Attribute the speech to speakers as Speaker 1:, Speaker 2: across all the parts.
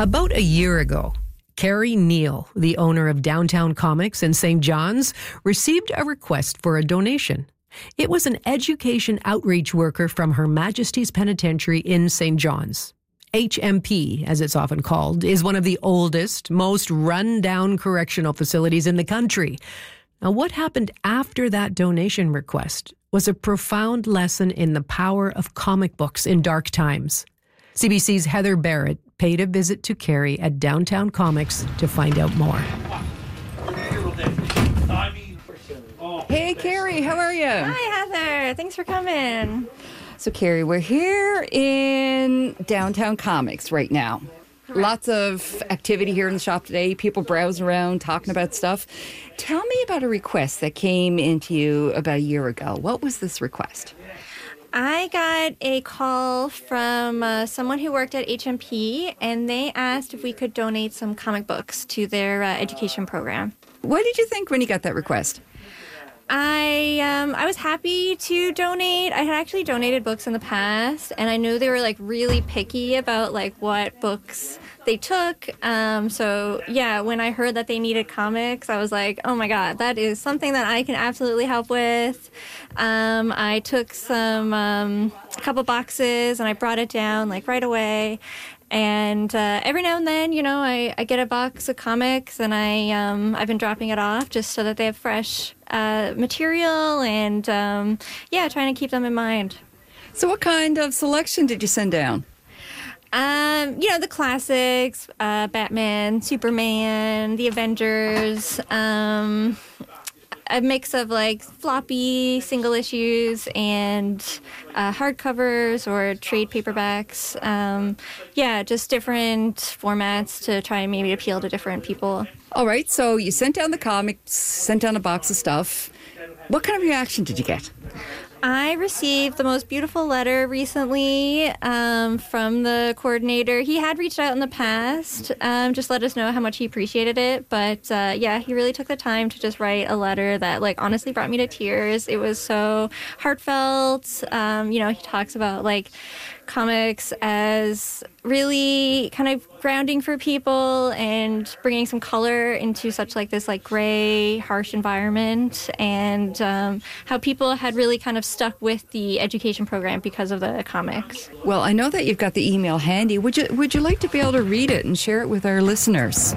Speaker 1: About a year ago, Carrie Neal, the owner of Downtown Comics in St. John's, received a request for a donation. It was an education outreach worker from Her Majesty's Penitentiary in St. John's. HMP, as it's often called, is one of the oldest, most run-down correctional facilities in the country. Now, what happened after that donation request was a profound lesson in the power of comic books in dark times. CBC's Heather Barrett paid a visit to Carrie at Downtown Comics to find out more.
Speaker 2: Hey, Carrie, how are you?
Speaker 3: Hi, Heather. Thanks for coming.
Speaker 2: So, Carrie, we're here in Downtown Comics right now.
Speaker 3: Correct.
Speaker 2: Lots of activity here in the shop today. People browsing around, talking about stuff. Tell me about a request that came into you about a year ago. What was this request?
Speaker 3: I got a call from someone who worked at HMP, and they asked if we could donate some comic books to their education program.
Speaker 2: What did you think when you got that request?
Speaker 3: I was happy to donate. I had actually donated books in the past, and I knew they were really picky about what books they took. So yeah, when I heard that they needed comics, I was like, oh my God, that is something that I can absolutely help with. I took a couple boxes and I brought it down right away. And every now and then, I get a box of comics, and I've been dropping it off just so that they have fresh material, and trying to keep them in mind.
Speaker 2: So what kind of selection did you send down?
Speaker 3: The classics, Batman, Superman, the Avengers, a mix of floppy single issues and hardcovers or trade paperbacks. Just different formats to try and maybe appeal to different people.
Speaker 2: All right, so you sent down the comics, sent down a box of stuff. What kind of reaction did you get?
Speaker 3: I received the most beautiful letter recently from the coordinator. He had reached out in the past, just let us know how much he appreciated it. But he really took the time to just write a letter that honestly brought me to tears. It was so heartfelt. He talks about comics as really kind of grounding for people and bringing some color into such this gray, harsh environment, and how people had really kind of stuck with the education program because of the comics.
Speaker 2: Well, I know that you've got the email handy. Would you like to be able to read it and share it with our listeners?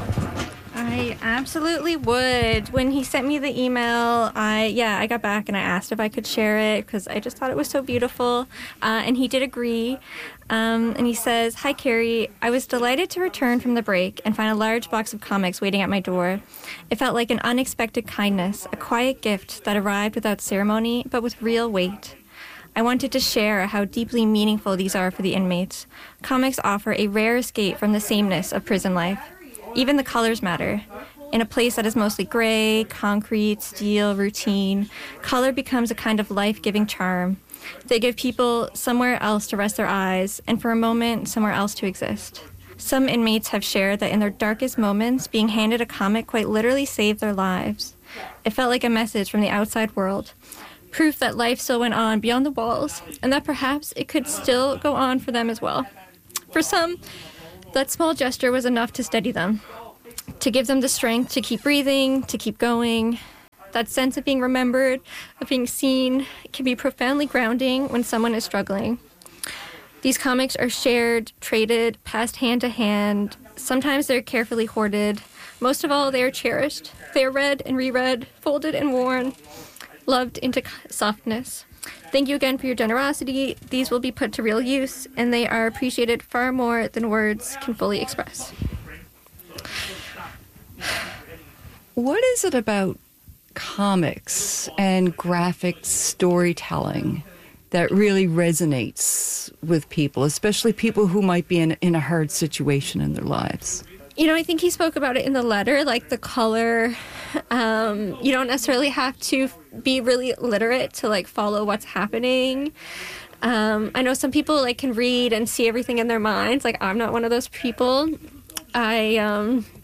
Speaker 3: I absolutely would. When he sent me the email, I got back and I asked if I could share it because I just thought it was so beautiful. And he did agree. And he says, "Hi, Carrie. I was delighted to return from the break and find a large box of comics waiting at my door. It felt like an unexpected kindness, a quiet gift that arrived without ceremony, but with real weight. I wanted to share how deeply meaningful these are for the inmates. Comics offer a rare escape from the sameness of prison life. Even the colors matter. In a place that is mostly gray, concrete, steel, routine, color becomes a kind of life-giving charm. They give people somewhere else to rest their eyes, and for a moment, somewhere else to exist. Some inmates have shared that in their darkest moments, being handed a comic quite literally saved their lives. It felt like a message from the outside world, proof that life still went on beyond the walls, and that perhaps it could still go on for them as well. For some, that small gesture was enough to steady them, to give them the strength to keep breathing, to keep going. That sense of being remembered, of being seen, can be profoundly grounding when someone is struggling. These comics are shared, traded, passed hand to hand. Sometimes they're carefully hoarded. Most of all, they are cherished. They are read and reread, folded and worn, loved into softness. Thank you again for your generosity. These will be put to real use, and they are appreciated far more than words can fully express."
Speaker 2: What is it about comics and graphic storytelling that really resonates with people, especially people who might be in a hard situation in their lives?
Speaker 3: I think he spoke about it in the letter, the color. You don't necessarily have to be really literate to follow what's happening. I know some people can read and see everything in their minds. I'm not one of those people. I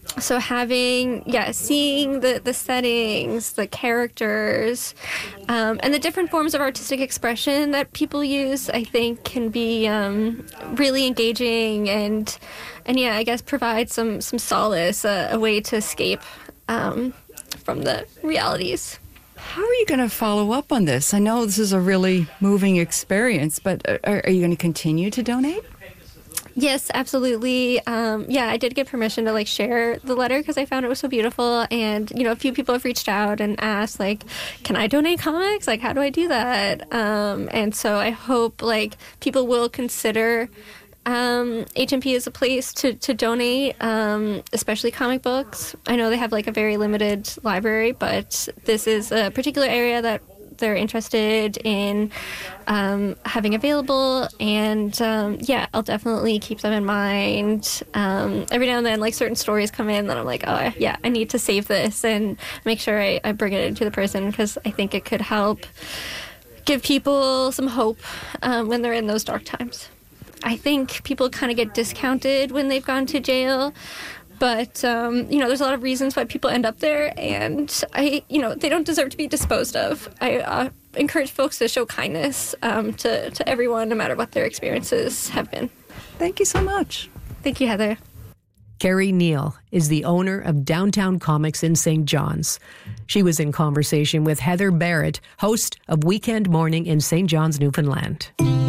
Speaker 3: So seeing the settings, the characters, and the different forms of artistic expression that people use, I think can be really engaging and I guess provide some solace, a way to escape from the realities.
Speaker 2: How are you going to follow up on this? I know this is a really moving experience, but are you going to continue to donate?
Speaker 3: Yes, absolutely. I did get permission to share the letter because I found it was so beautiful. And, a few people have reached out and asked, can I donate comics? How do I do that? And so I hope, people will consider HMP as a place to donate, especially comic books. I know they have a very limited library, but this is a particular area that they're interested in having available, and I'll definitely keep them in mind. Every now and then, certain stories come in that I'm I need to save this and make sure I bring it into the prison because I think it could help give people some hope when they're in those dark times. I think people kind of get discounted when they've gone to jail. But, there's a lot of reasons why people end up there, and they don't deserve to be disposed of. I encourage folks to show kindness to everyone, no matter what their experiences have been.
Speaker 2: Thank you so much.
Speaker 3: Thank you, Heather.
Speaker 1: Carrie Neal is the owner of Downtown Comics in St. John's. She was in conversation with Heather Barrett, host of Weekend Morning in St. John's, Newfoundland.